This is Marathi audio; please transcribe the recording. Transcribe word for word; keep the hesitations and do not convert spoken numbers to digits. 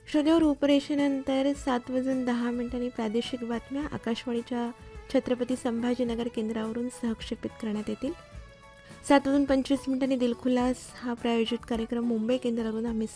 श्रोत्यावर उपरेषणानंतर सात वाजून दहा मिनिटांनी प्रादेशिक बातम्या आकाशवाणीच्या छत्रपती संभाजीनगर केंद्रावरून सहक्षेपित करण्यात येतील. सात वाजून पंचवीस मिनिटांनी दिलखुलास हा प्रायोजित कार्यक्रम मुंबई केंद्रावरून आम्ही